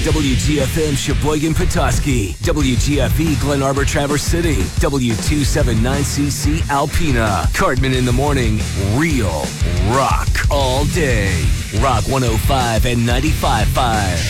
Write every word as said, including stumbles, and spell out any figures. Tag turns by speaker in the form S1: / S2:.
S1: W G F M Sheboygan Petoskey, W G F E Glen Arbor Traverse City, W two seventy-nine C C Alpena, Cartman in the morning, real rock all day. Rock one oh five and ninety-five point five.